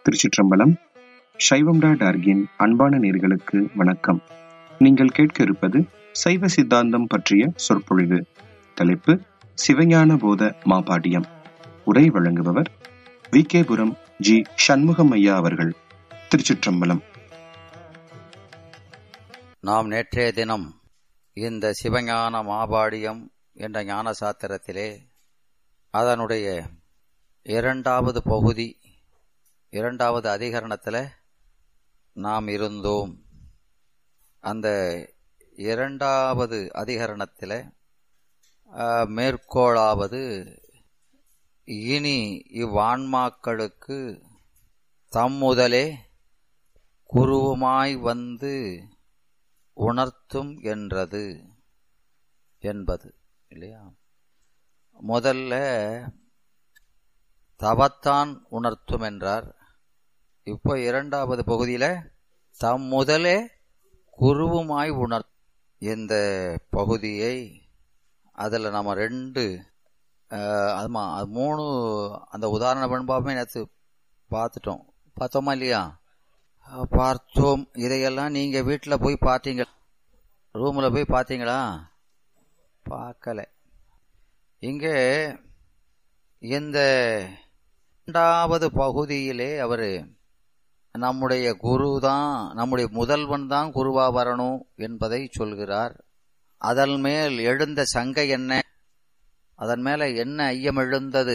திருச்சிற்றம்பலம். சைவம்டா டார்கின் அன்பான நேர்களுக்கு வணக்கம். நீங்கள் கேட்க இருப்பது சைவ சித்தாந்தம் பற்றிய சொற்பொழிவு. தலைப்பு சிவஞான போத மாபாடியம். உரை வழங்குபவர் விகேபுரம் ஜி. சண்முகம் ஐயா அவர்கள். திருச்சிற்றம்பலம். நாம் நேற்றைய தினம் இந்த சிவஞான மாபாடியம் என்ற ஞான சாத்திரத்திலே அதனுடைய இரண்டாவது பகுதி, இரண்டாவது அதிகரணத்தில் நாம் இருந்தோம். அந்த இரண்டாவது அதிகரணத்தில் மேற்கோளாவது, இனி இவ்வான்மாக்களுக்கு தம்முதலே குருவுமாய் வந்து உணர்த்தும் என்றது என்பது இல்லையா. முதல்ல தவத்தான் உணர்த்தும் என்றார். இப்போ இரண்டாவது பகுதியில தம் முதலே குருவுமாய் உணர் இந்த பகுதியை அதில் நம்ம மூணு அந்த உதாரண பண்பாமே நேற்று பார்த்தோமா இல்லையா? பார்த்தோம். இதையெல்லாம் நீங்க வீட்டில் போய் பார்த்தீங்க, ரூம்ல போய் பார்த்தீங்களா? பார்க்கல. இங்கே இந்த இரண்டாவது பகுதியிலே அவரு நம்முடைய குரு தான், நம்முடைய முதல்வன் தான் குருவா வரணும் என்பதை சொல்கிறார். அதன் மேல் எழுந்த சங்கை என்ன? அதன் மேல என்ன ஐயம் எழுந்தது?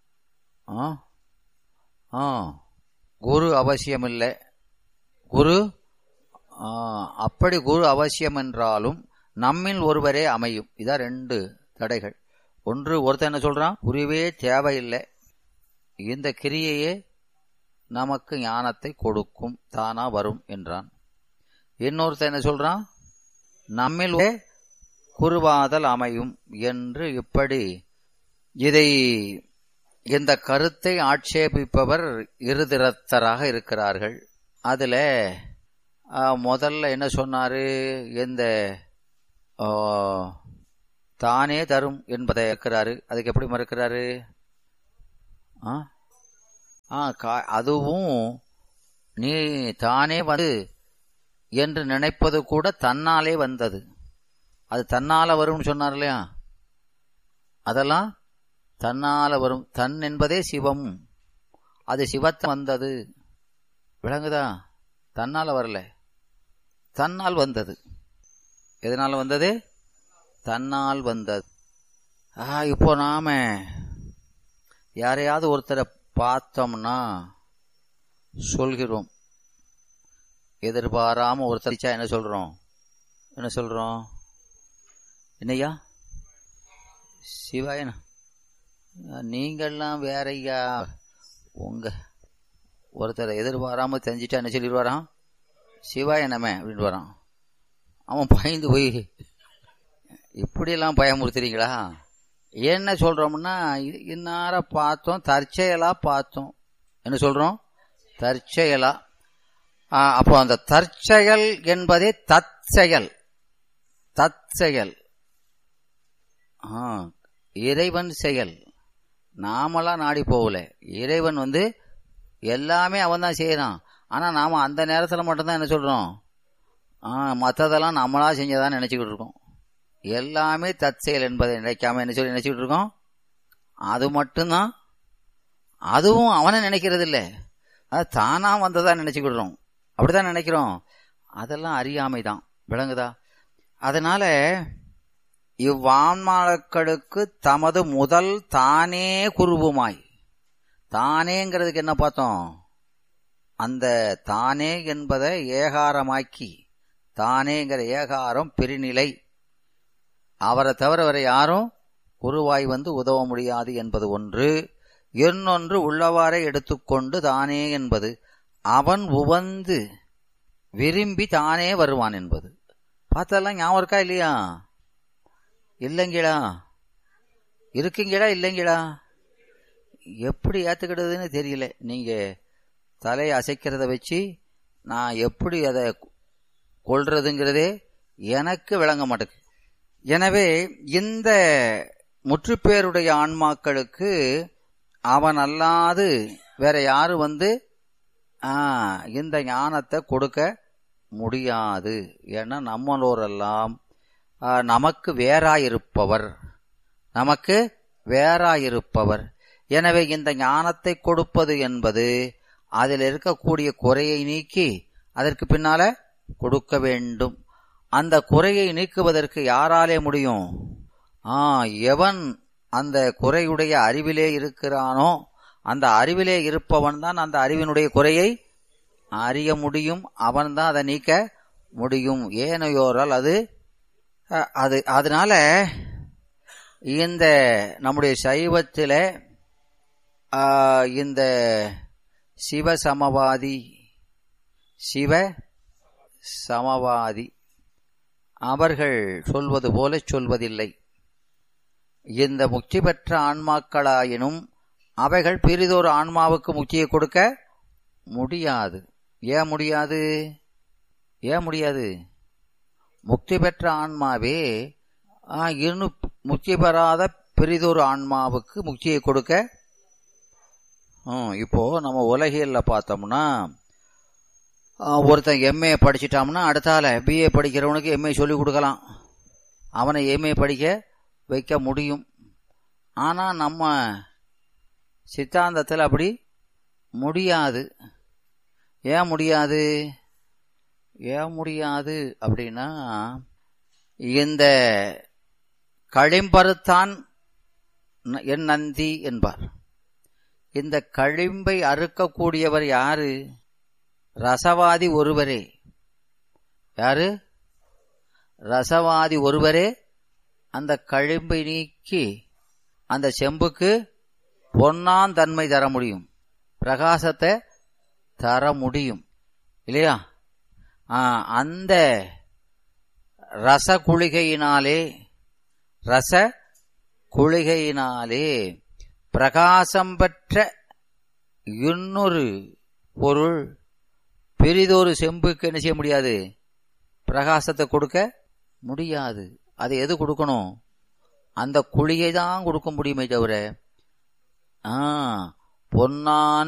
குரு அவசியமில்லை. குரு அப்படி குரு அவசியம் என்றாலும் நம்மில் ஒருவரே அமையும். இதான் ரெண்டு தடைகள். ஒன்று, ஒருத்தன் என்ன சொல்றான், குருவே தேவையில்லை, இந்த கிரியையே நமக்கு ஞானத்தை கொடுக்கும், தானா வரும் என்றான். இன்னொருத்தன் என்ன சொல்றான், நம்மில் குருவாதல் அமையும் என்று. இப்படி இதை இந்த கருத்தை ஆட்சேபிப்பவர் இருதிரத்தராக இருக்கிறார்கள். அதுல முதல்ல என்ன சொன்னாரு, இந்த தானே தரும் என்பதை இருக்கிறாரு. அதுக்கு எப்படி மறுக்கிறாரு? அதுவும் நீ தானே வந்து என்று நினைப்பது கூட தன்னாலே வந்தது. அது தன்னால வரும்னு சொன்னார் இல்லையா? அதெல்லாம் தன்னால வரும். தன் என்பதே சிவம். அது சிவத்தை வந்தது. விளங்குதா? தன்னால வரல, தன்னால் வந்தது. எதனால வந்தது? தன்னால் வந்தது. இப்போ நாம யாரையாவது ஒருத்தரை பார்த்தோம்னா சொல்கிறோம், எதிர்பாராம ஒருத்தர் என்ன சொல்றோம்? என்னையா சிவாயனா, நீங்கள்லாம் வேறையா, உங்க ஒருத்தரை எதிர்பாராம தெரிஞ்சிட்டா என்ன சொல்லிடுவாரான்? சிவாயனமே அப்படின்னு வரான். அவன் பயந்து போய், இப்படியெல்லாம் பயமுறுத்துறீங்களா? என்ன சொல்றோம்னா, இன்னார பார்த்தோம், தற்செயலா பார்த்தோம். என்ன சொல்றோம்? தற்செயலா. அப்போ அந்த தற்செயல் என்பதே தற்செயல். இறைவன் செயல். நாமெல்லாம் நாடி போகல. இறைவன் வந்து எல்லாமே அவன் தான் செய்யறான். ஆனா நாம அந்த நேரத்துல மட்டும்தான் என்ன சொல்றோம், மற்றதெல்லாம் நம்மளா செஞ்சதான் நினைச்சுக்கிட்டு இருக்கோம். எல்லாமே தற்செயல் என்பதை நினைக்காம என்ன சொல்லி நினைச்சுக்கிட்டு இருக்கோம்? அது மட்டும்தான். அதுவும் அவனை நினைக்கிறது இல்லை, அது தானா வந்ததா நினைச்சுக்கிடுறோம். அப்படிதான் நினைக்கிறோம். அதெல்லாம் அறியாமைதான். விளங்குதா? அதனால இவ்வான்மாக்களுக்கு தமது முதல் தானே குருவுமாய். தானேங்கிறதுக்கு என்ன பார்த்தோம்? அந்த தானே என்பதை ஏகாரமாக்கி, தானேங்கிற ஏகாரம் பெருநிலை, அவரை தவிர வரை யாரும் குருவாய் வந்து உதவ முடியாது என்பது ஒன்று. இன்னொன்று, உள்ளவாரை எடுத்துக்கொண்டு தானே என்பது அவன் உவந்து விரும்பி தானே வருவான் என்பது. பார்த்தெல்லாம் ஞாபகம் இருக்கா இல்லையா? இல்லைங்களா? இருக்குங்களா? இல்லைங்களா? எப்படி ஏத்துக்கிடுதுன்னு தெரியல. நீங்க தலையை அசைக்கிறத வச்சு நான் எப்படி அதை கொள்றதுங்கிறதே எனக்கு விளங்க மாட்டேங்குது. எனவே இந்த முற்றுப்பேருடைய ஆன்மாக்களுக்கு அவன் அல்லாது வேற யாரும் வந்து இந்த ஞானத்தை கொடுக்க முடியாது. ஏன்னா நம்மளோரெல்லாம் நமக்கு வேறாயிருப்பவர். எனவே இந்த ஞானத்தை கொடுப்பது என்பது அதில் இருக்கக்கூடிய குறையை நீக்கி அதற்கு பின்னால கொடுக்க வேண்டும். அந்த குறையை நீக்குவதற்கு யாராலே முடியும்? எவன் அந்த குறையுடைய அறிவிலே இருக்கிறானோ அந்த அறிவிலே இருப்பவன் தான் அந்த அறிவினுடைய குறையை அறிய முடியும். அவன்தான் அதை நீக்க முடியும். ஏனையோரால் அதனால இந்த நம்முடைய சைவத்தில இந்த சிவசமவாதி அவர்கள் சொல்வது போல சொல்வதில்லை. இந்த முக்தி பெற்ற ஆன்மாக்களாயினும் அவைகள் பிறிதொரு ஆன்மாவுக்கு முக்தியை கொடுக்க முடியாது. ஏன் முடியாது? முக்தி பெற்ற ஆன்மாவே இன்னும் முக்தி பெறாத பிறிதொரு ஆன்மாவுக்கு முக்தியை கொடுக்க. இப்போ நம்ம உலகியல்ல பார்த்தோம்னா ஒருத்தன் எம்ஏ படிச்சிட்டாம்னா அடுத்தால பிஏ படிக்கிறவனுக்கு எம்ஏ சொல்லி கொடுக்கலாம், அவனை எம்ஏ படிக்க வைக்க முடியும். ஆனா நம்ம சித்தாந்தத்தில் அப்படி முடியாது. ஏன் முடியாது அப்படின்னா, இந்த களிம்பறுத்தான் என் நந்தி என்பார். இந்த களிம்பை அறுக்கக்கூடியவர் யாரு? ரசவாதி ஒருவரே. யாரு? ரசவாதி ஒருவரே அந்த களிம்பை நீக்கி அந்த செம்புக்கு பொன்னான் தன்மை தர முடியும், பிரகாசத்தை தர முடியும் இல்லையா? அந்த ரச குளிகையினாலே பிரகாசம் பெற்ற இன்னொரு பொருள் பெரிதொரு செம்புக்கு என்ன செய்ய முடியாது? பிரகாசத்தை கொடுக்க முடியாது. அது எது கொடுக்கணும்? அந்த குளிகை தான் கொடுக்க முடியுமே தவிர பொன்னான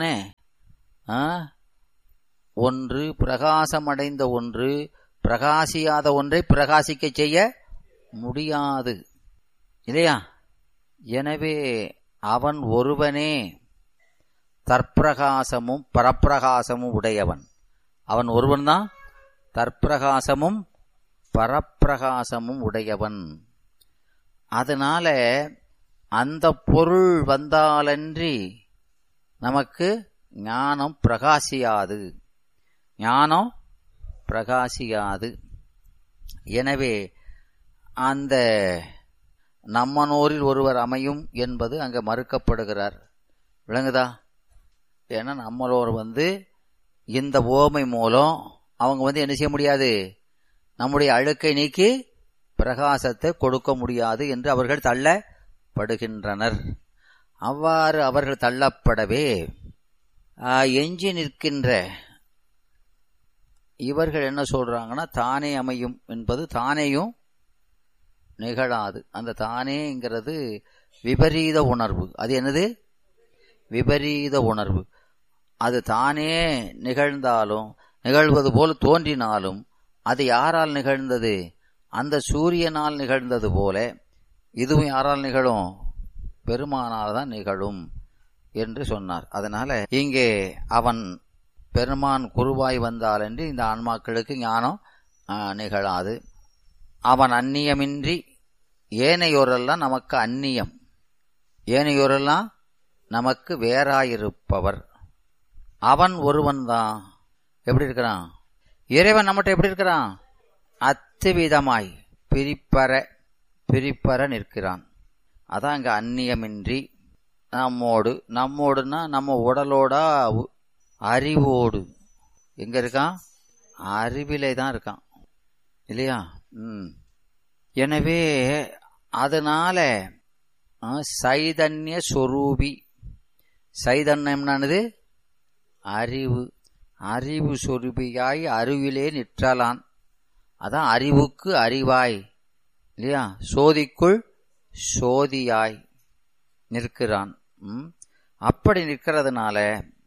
ஒன்று, பிரகாசமடைந்த ஒன்று, பிரகாசியாத ஒன்றை பிரகாசிக்க செய்ய முடியாது இல்லையா? எனவே அவன் ஒருவனே தற்பிரகாசமும் பரப்பிரகாசமும் உடையவன். அவன் ஒருவன்தான் தற்பிரகாசமும் பரப்பிரகாசமும் உடையவன். அதனால அந்த பொருள் வந்தாலன்றி நமக்கு ஞானம் பிரகாசியாது. எனவே அந்த நம்மனோரில் ஒருவர் அமையும் என்பது அங்க மறுக்கப்படுகிறார். விளங்குதா? ஏன்னா நம்மளோர் இந்த ஓமை மூலம் அவங்க என்ன செய்ய முடியாது? நம்முடைய அழுக்கை நீக்கி பிரகாசத்தை கொடுக்க முடியாது என்று அவர்கள் தள்ளப்படுகின்றனர். அவ்வாறு அவர்கள் தள்ளப்படவே எஞ்சி நிற்கின்ற இவர்கள் என்ன சொல்றாங்கன்னா, தானே அமையும் என்பது தானேயும் நிகழாது. அந்த தானேங்கிறது விபரீத உணர்வு. அது என்னது? விபரீத உணர்வு. அது தானே நிகழ்ந்தாலும், நிகழ்வது போல் தோன்றினாலும் அது யாரால் நிகழ்ந்தது? அந்த சூரியனால் நிகழ்ந்தது போல இதுவும் யாரால் நிகழும்? பெருமானால் தான் நிகழும் என்று சொன்னார். அதனால இங்கே அவன் பெருமான் குருவாய் வந்தாலன்றி இந்த ஆன்மாக்களுக்கு ஞானம் நிகழாது. அவன் அந்நியமின்றி ஏனையோரெல்லாம் நமக்கு அந்நியம், ஏனையோரெல்லாம் நமக்கு வேறாயிருப்பவர். அவன் ஒருவன் தான் எப்படி இருக்கிறான்? இறைவன் நம்மகிட்ட எப்படி இருக்கிறான்? அத்துவிதமாய் பிரிப்பற நிற்கிறான். அதான் இங்க அந்நியமின்றி நம்மோடுன்னா நம்ம உடலோட அறிவோடு எங்க இருக்கான்? அறிவிலே தான் இருக்கான் இல்லையா? எனவே அதனால சைதன்ய சொரூபி, சைதன்யம்னானது அறிவு சொரூபியாய் அறிவிலே நிற்றலான். அதான் அறிவுக்கு அறிவாய் இல்லையா? சோதிக்குள் சோதியாய் நிற்கிறான். அப்படி நிற்கிறதுனால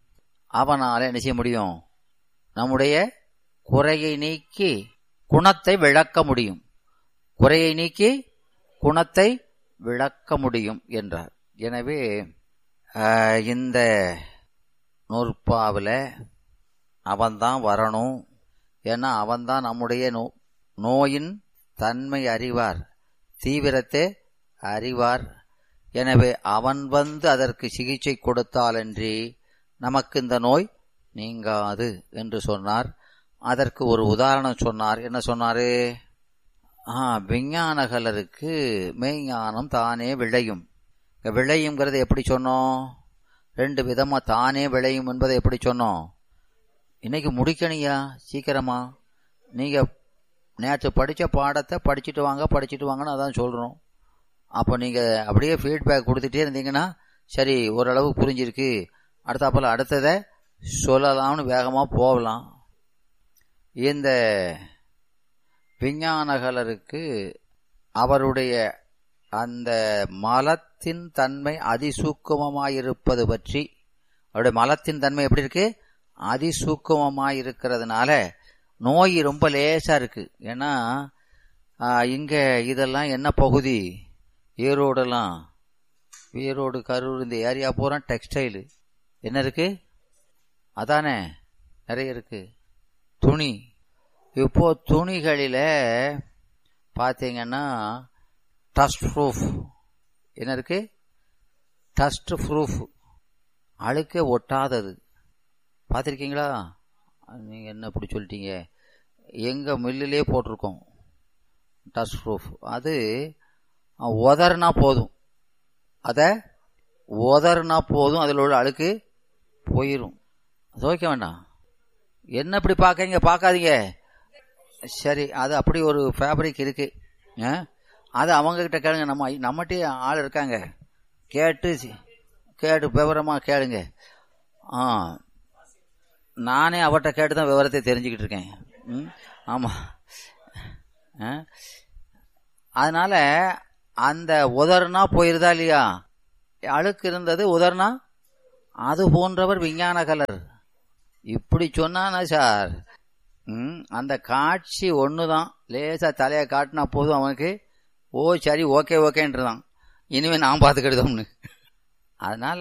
அவனால என்ன செய்ய முடியும்? நம்முடைய குறையை நீக்கி குணத்தை விளக்க முடியும். குறையை நீக்கி குணத்தை விளக்க முடியும் என்றார். எனவே இந்த நூற்பாவில் அவன்தான் வரணும். ஏன்னா அவன்தான் நம்முடைய நோயின் தன்மை அறிவார், தீவிரத்தை அறிவார். எனவே அவன் வந்து அதற்கு சிகிச்சை கொடுத்தாலன்றி நமக்கு இந்த நோய் நீங்காது என்று சொன்னார். அதற்கு ஒரு உதாரணம் சொன்னார். என்ன சொன்னாரு? விஞ்ஞானகலருக்கு மெய்ஞானம் தானே விளையும். விளையுங்கிறத எப்படி சொன்னோம்? 2 விதமா தானே விளையும் என்பதை எப்படி சொன்னோம்? இன்னைக்கு முடிக்கணியா சீக்கிரமா. நீங்க நேற்று படிச்ச பாடத்தை படிச்சுட்டு வாங்கன்னு அதான் சொல்றோம். அப்போ நீங்க அப்படியே ஃபீட்பேக் கொடுத்துட்டே இருந்தீங்கன்னா சரி ஓரளவு புரிஞ்சிருக்கு, அடுத்தாப்புல அடுத்ததை சொல்லலாம்னு வேகமா போகலாம். இந்த விஞ்ஞானகலருக்கு அவருடைய அந்த மலத்தின் தன்மை அதிசூக்குமமாயிருப்பது பற்றி, அவருடைய மலத்தின் தன்மை எப்படி இருக்கு? அதிசூக்குமமாயிருக்கிறதுனால நோய் ரொம்ப லேசா இருக்கு. ஏன்னா இங்க இதெல்லாம் என்ன பகுதி? ஈரோடெல்லாம், ஈரோடு கரூர் இந்த ஏரியா பூரா டெக்ஸ்டைலு என்ன இருக்கு? அதானே நிறைய இருக்கு. துணி. இப்போ துணிகளில பார்த்தீங்கன்னா டஸ்ட் ப்ரூஃப் என்ன இருக்கு? Dust proof, அழுக்கே ஒட்டாதது. பார்த்துருக்கீங்களா? நீங்கள் என்ன இப்படி சொல்லிட்டீங்க? எங்கள் மில்லிலே போட்டிருக்கோம் டஸ்ட் ப்ரூஃப். அது உதறினா போதும், அதில் உள்ள அழுக்கு போயிடும். துவைக்க வேண்டாம். என்ன இப்படி பார்க்காதீங்க. சரி, அது அப்படி ஒரு ஃபேப்ரிக் இருக்கு. அது அவங்க கிட்ட கேளுங்க. நம்மகிட்டே ஆள் இருக்காங்க, கேட்டு விவரமா கேளுங்க. நானே அவர்கிட்ட கேட்டுதான் விவரத்தை தெரிஞ்சுக்கிட்டு இருக்கேன். ஆமா. அதனால அந்த உதறுனா போயிருதா இல்லையா? அழுக்கு இருந்தது உதறுனா அது போன்றவர் விஞ்ஞானகலர். இப்படி சொன்னானா சார், அந்த காட்சி ஒண்ணுதான். லேசா தலையை காட்டினா போதும் அவனுக்கு, ஓ சரி ஓகேன்றதான், இனிமே நான் பார்த்துக்கிடுதோம்னு. அதனால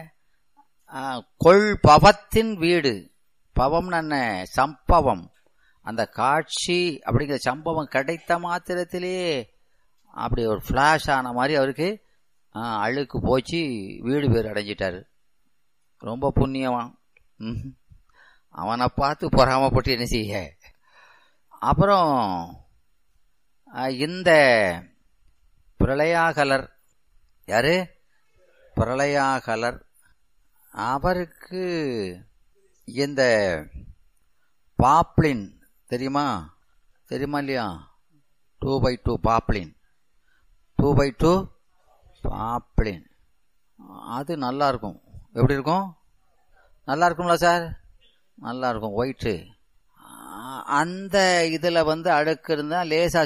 கொள் பவத்தின் வீடு, பவம்னு என்ன? சம்பவம். அந்த காட்சி அப்படிங்கிற சம்பவம் கிடைத்த மாத்திரத்திலே அப்படி ஒரு பிளாஷ் ஆன மாதிரி அவருக்கு அழுக்கு போச்சு, வீடு பேர் அடைஞ்சிட்டாரு. ரொம்ப புண்ணியவான். அவனை பார்த்து பொறாமப்பட்டு என்ன செய்ய. அப்புறம் இந்த பிரளயாகலர் யாரு? பிரளயாகலர். அவருக்கு இந்த பாப்ளின் தெரியுமா இல்லையா? 2x2 poplin, 2x2 poplin. அது நல்லா இருக்கும். எப்படி இருக்கும்? நல்லா இருக்கும்ல சார்? நல்லா இருக்கும், ஒயிட்டு. அந்த இதுல வந்து அழுக்கு இருந்தா லேசா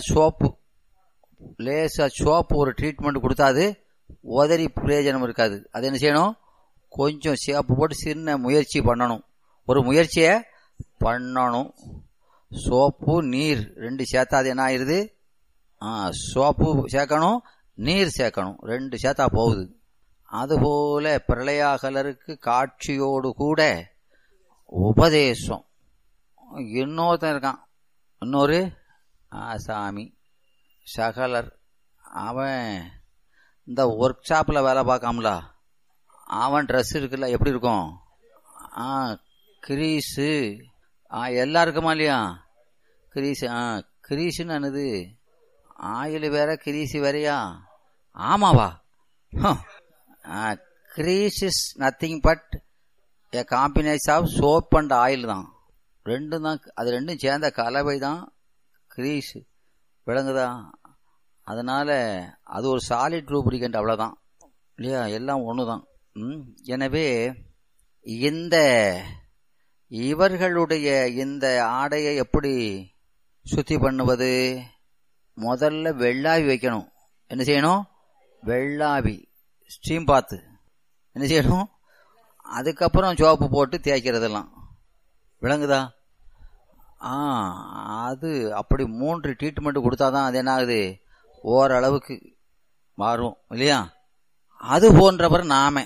சோப்பு ஒரு ட்ரீட்மெண்ட் கொடுத்தா அது உதறி பிரயோஜனம் இருக்காது. அது என்ன செய்யணும்? கொஞ்சம் சேப்பு போட்டு சின்ன முயற்சி பண்ணணும். ஒரு முயற்சியை பண்ணணும். சோப்பு நீர் 2 சேர்த்தா அது என்ன ஆயிருது? சோப்பு சேர்க்கணும், நீர் சேர்க்கணும், 2 சேர்த்தா போகுது. அதுபோல பிரளயாகலருக்கு காட்சியோடு கூட உபதேசம். இன்னொருத்தன் இருக்கான், இன்னொரு ஆசாமி சகலர். அவன் இந்த ஒர்க் ஷாப்ல வேலை பார்க்காமல, அவன் ட்ரெஸ் இருக்குல்ல எப்படி இருக்கும்? கிரீஸு எல்லாருக்குமா இல்லையா? கிரீஸுன்னு என்னது? ஆயில் வேற கிரீஸு வேறையா? ஆமாவா? Greece is nothing but A combination of soap and oil தான். ரெண்டும் தான், அது ரெண்டும் சேர்ந்த கலவை தான் கிரீஸ். விளங்குதா? அதனால அது ஒரு சாலிட் லூப்ரிகன்ட், அவ்வளவுதான் இல்லையா? எல்லாம் ஒண்ணுதான். எனவே இந்த இவர்களுடைய இந்த ஆடையை எப்படி சுத்தி பண்ணுவது? முதல்ல வெள்ளாவி வைக்கணும். என்ன செய்யணும்? வெள்ளாவி, ஸ்டீம் பாத்து என்ன செய்யணும்? அதுக்கப்புறம் சோப்பு போட்டு தேய்க்கிறதெல்லாம். விளங்குதா? அது அப்படி 3 ட்ரீட்மெண்ட் கொடுத்தாதான் அது என்ன ஆகுது, ஓரளவுக்கு மாறும் இல்லையா? அது போன்றவர்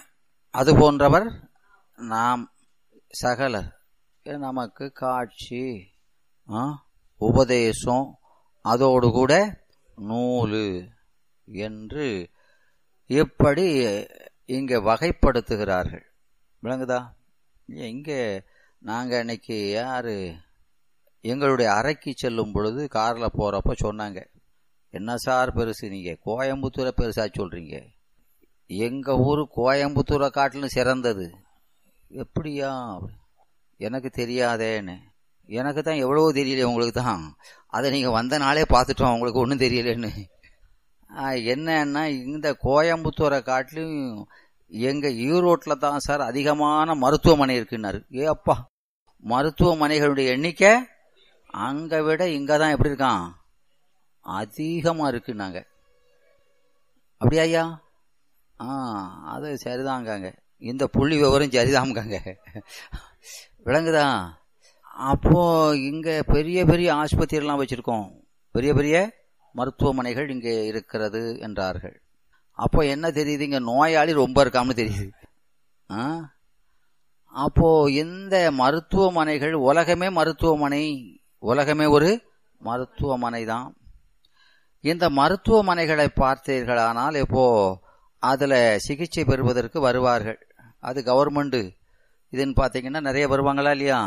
நாம் சகலர். நமக்கு காட்சி, உபதேசம், அதோடு கூட நூலு என்று எப்படி இங்க வகைப்படுத்துகிறார்கள். விளங்குதா? இங்க நாங்க இன்னைக்கு எங்களுடைய அறைக்கு செல்லும் பொழுது கார்ல போறப்ப சொன்னாங்க, என்ன சார் பெருசு, நீங்க கோயம்புத்தூரை பெருசா சொல்றீங்க, எங்க ஊரு கோயம்புத்தூரை காட்டிலும் சிறந்தது. எப்படியா? எனக்கு தெரியாதேன்னு. எனக்கு தான் எவ்வளவோ தெரியல, உங்களுக்கு தான் அதை நீங்க வந்த நாளே பார்த்துட்டோம், உங்களுக்கு ஒன்றும் தெரியலன்னு. என்னன்னா, இந்த கோயம்புத்தூரை காட்டிலும் எங்க ஈரோட்ல தான் சார் அதிகமான மருத்துவமனை இருக்குன்னாரு. அப்பா, மருத்துவமனைகளுடைய எண்ணிக்கை அங்க விட இங்கதான் எப்படி இருக்கான், அதிகமா இருக்குன்னாங்க. அப்படியா ஐயா? அது சரிதாங்காங்க, இந்த புள்ளி விவரம் சரிதாங்காங்க. விளங்குதா? அப்போ இங்க பெரிய பெரிய ஆஸ்பத்திரி எல்லாம் வச்சிருக்கோம், பெரிய பெரிய மருத்துவமனைகள் இங்கே இருக்கிறது என்றார்கள். அப்போ என்ன தெரியுது, இங்க நோயாளி ரொம்ப இருக்காமனு தெரியுது. அப்போ இந்த மருத்துவமனைகள், உலகமே ஒரு மருத்துவமனை தான். இந்த மருத்துவமனைகளை பார்த்தீர்களானால் இப்போ அதுல சிகிச்சை பெறுவதற்கு வருவார்கள். அது கவர்மெண்ட் இதுன்னு பாத்தீங்கன்னா நிறைய வருவாங்களா இல்லையா?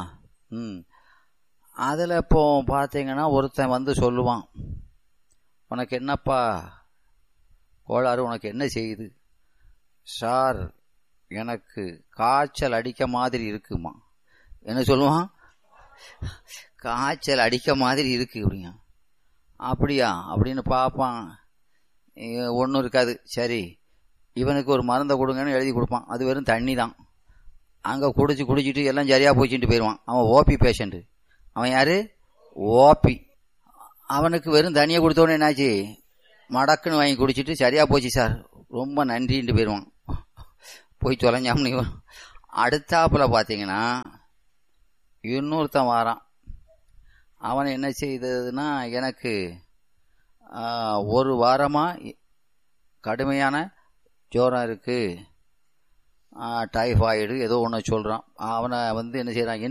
அதுல இப்போ பாத்தீங்கன்னா ஒருத்தன் வந்து சொல்லுவான், உனக்கு என்னப்பா கோளாறு, உனக்கு என்ன செய்யுது? சார், எனக்கு காய்ச்சல் அடிக்க மாதிரி இருக்குமா. என்ன சொல்லுவான்? காய்ச்சல் அடிக்க மாதிரி இருக்கு அப்படிங்க. அப்படியா அப்படின்னு பார்ப்பான், ஒன்றும் இருக்காது. சரி, இவனுக்கு ஒரு மருந்தை கொடுங்கன்னு எழுதி கொடுப்பான். அது வெறும் தண்ணி தான். அங்கே குடிச்சிட்டு எல்லாம் சரியா போச்சுட்டு போயிடுவான். அவன் ஓபி பேஷண்ட். அவன் யாரு? ஓபி. அவனுக்கு வெறும் தண்ணியை கொடுத்தோன்னு என்னாச்சு, மடக்குன்னு வாங்கி குடிச்சிட்டு சரியா போச்சு சார், ரொம்ப நன்றின்ட்டு போயிடுவான். போய் தொலைஞ்சாம. அடுத்தாப்புல பார்த்தீங்கன்னா இன்னொருத்தன் வாரான். அவனை என்ன செய்ததுன்னா, எனக்கு ஒரு வாரமா கடுமையான ஜோரம் இருக்கு, டைஃபாய்டு ஏதோ ஒன்று சொல்றான். அவனை வந்து என்ன செய்யறான்,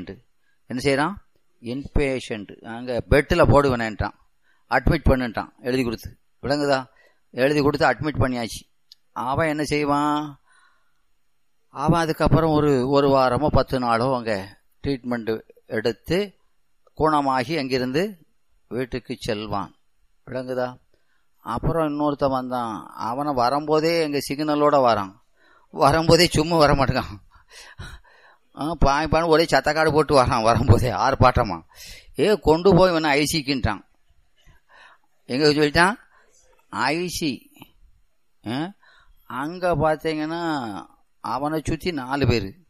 இன்பேஷண்ட் அங்கே பெட்டில் போடுவேனேன்ட்டான், அட்மிட் பண்ணுட்டான் எழுதி கொடுத்து. விளங்குதா? எழுதி கொடுத்து அட்மிட் பண்ணியாச்சு. அவன் என்ன செய்வான், அவன் அதுக்கப்புறம் ஒரு வாரமோ 10 நாளோ அங்கே ட்ரீட்மெண்ட் எடுத்து குணமாகி அங்கிருந்து வீட்டுக்கு செல்வான். விளங்குதா? அப்புறம் இன்னொருத்தன் வந்தான். அவனை வரும்போதே எங்க சிக்னலோட வரான். வரும்போதே சும்மா வர மாட்டேங்கான், பாய்ப்பான்னு ஒரே சத்தக்காடு போட்டு வரான். வரும்போதே ஆர்ப்பாட்டமா கொண்டு போய் இவனை ஐசிக்குன்ட்டான். எங்க சொல்லிட்டான்? ஐசி. அங்க பாத்தீங்கன்னா அவனை சுத்தி 4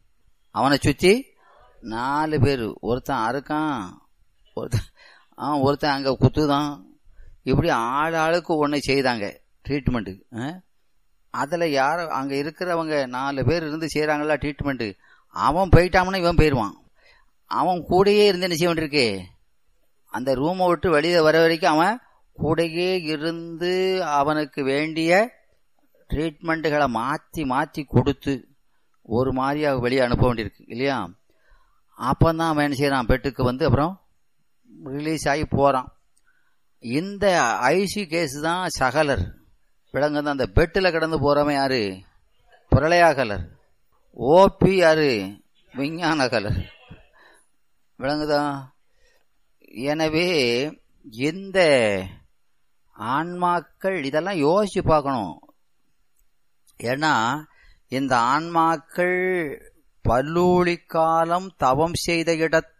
பேரு. ஒருத்தன் அறுக்கான், ஒருத்தன் அங்க குத்துதான். இப்படி ஆளுக்கு ஒன்றை செய்தாங்க ட்ரீட்மெண்ட். அதுல யார அங்க இருக்கிறவங்க 4 பேர் இருந்து செய்யறாங்களா ட்ரீட்மெண்ட். அவன் போயிட்டான்னா இவன் போயிடுவான். அவன் கூடயே இருந்து என்ன செய்ய வேண்டியிருக்கு, அந்த ரூமை விட்டு வெளியே வர வரைக்கும் அவன் கூடயே இருந்து அவனுக்கு வேண்டிய ட்ரீட்மெண்ட்டுகளை மாற்றி கொடுத்து ஒரு மாதிரியா வெளியே அனுப்ப வேண்டியிருக்கு இல்லையா? அப்பந்தான் அவன் என்ன செய்யறான், பெட்டுக்கு வந்து அப்புறம் ரிலீஸ் ஆகி போறான். இந்த ஐசி கேஸ் தான் சகலர். விளங்குதான்? அந்த பெட்டில் கிடந்து போறவன் யாரு? பிரளயாகலர். ஓபி யாரு? விஞ்ஞான கலர். விளங்குதா? எனவே இந்த ஆன்மாக்கள் இதெல்லாம் யோசிச்சு பார்க்கணும். ஏன்னா இந்த ஆன்மாக்கள் பல்லூழி காலம் தவம் செய்த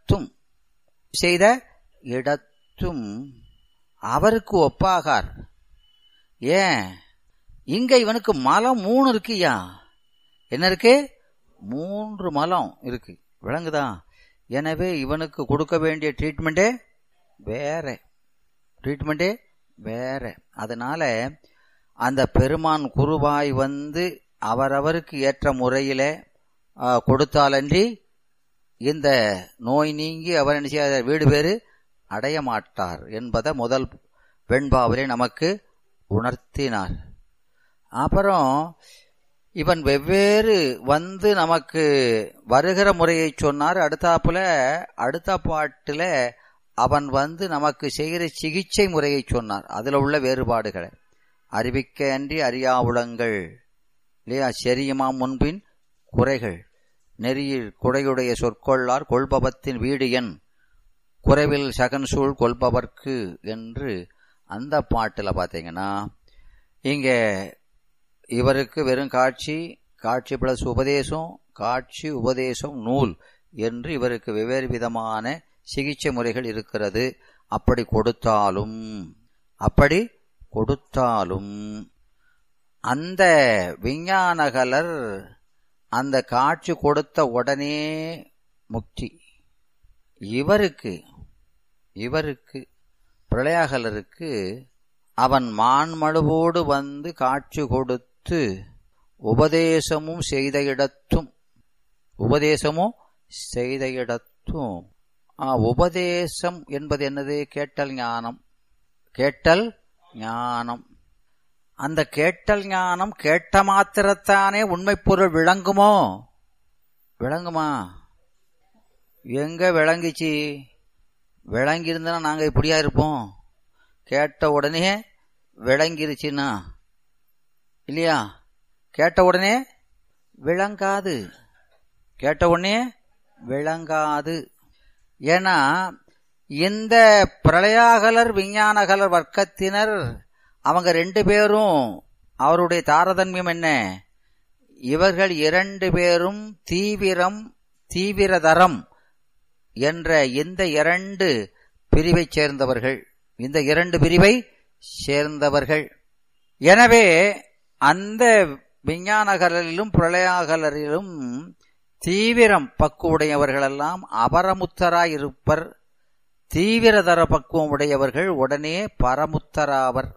இடத்தும் அவருக்கு ஒப்பாகார். ஏன் இங்க இவனுக்கு மலம் 3 இருக்குயா. என்ன இருக்கு? 3 மலம் இருக்கு. விளங்குதா? எனவே இவனுக்கு கொடுக்க வேண்டிய ட்ரீட்மெண்டே வேற. அதனால அந்த பெருமான் குருவாய் வந்து அவரவருக்கு ஏற்ற முறையில கொடுத்தாலன்றி இந்த நோய் நீங்கி அவர் என்ன செய்ய வீடு பேறு அடைய மாட்டார் என்பதை முதல் வெண்பாவிலே நமக்கு உணர்த்தினார். அப்புறம் இவன் வெவ்வேறு வந்து நமக்கு வருகிற முறையை சொன்னார். அடுத்த பாட்டுல அவன் வந்து நமக்கு செய்கிற சிகிச்சை முறையை சொன்னார். அதுல உள்ள வேறுபாடுகளை அறிவிக்க அன்றி அறியாவுளங்கள் இல்லையா, செரியுமா முன்பின் குறைகள், நெறியில் குறையுடைய சொற்கொள்ளார் கொள்பவத்தின் வீடு என் குறைவில் சகன்சூழ் கொள்பவர்க்கு என்று அந்த பாட்டுல பாத்தீங்கன்னா இங்க இவருக்கு வெறும் காட்சி பிளஸ் உபதேசம், காட்சி உபதேசம் நூல் என்று இவருக்கு வெவ்வேறு விதமான சிகிச்சை முறைகள் இருக்கிறது. அப்படி கொடுத்தாலும் அந்த விஞ்ஞானகலர் அந்த காட்சி கொடுத்த உடனே முக்தி. இவருக்கு பிரளயாகலருக்கு அவன் மான்மழுவோடு வந்து காட்சி கொடுத்து உபதேசமும் செய்த இடத்தும் உபதேசம் என்பது என்னது? கேட்டல் ஞானம். அந்த கேட்டல் ஞானம் கேட்ட மாத்திரத்தானே உண்மை பொருள் விளங்குமா? எங்க விளங்கிச்சு? விளங்கியிருந்தா நாங்க இப்படியா இருப்போம்? கேட்ட உடனே விளங்கிருச்சுன்னா இல்லையா? கேட்ட உடனே விளங்காது. ஏன்னா இந்த பிரளயாகலர் விஞ்ஞானகலர் வர்க்கத்தினர் அவங்க 2 பேரும் அவருடைய தாரதமியம் என்ன? இவர்கள் 2 பேரும் தீவிரதரம் என்ற இந்த 2 பிரிவை சேர்ந்தவர்கள். எனவே அந்த விஞ்ஞானகலரிலும் பிரளயாகலரிலும் தீவிரம் பக்குவடையவர்களெல்லாம் அபரமுத்தராயிருப்பர். தீவிரதர பக்குவம் உடையவர்கள் உடனே பரமுத்தர்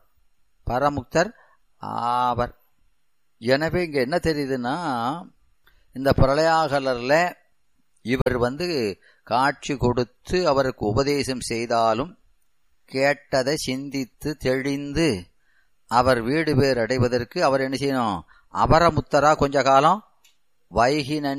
ஆவர். எனவே இங்க என்ன தெரியுதுன்னா, இந்த பிரளயாகலர்ல இவர் வந்து காட்சி கொடுத்து அவருக்கு உபதேசம் செய்தாலும் கேட்டதை சிந்தித்து தெளிந்து அவர் வீடு பேர் அடைவதற்கு அவர் என்ன செய்யணும்? அபரமுத்தரா கொஞ்ச காலம் வைகி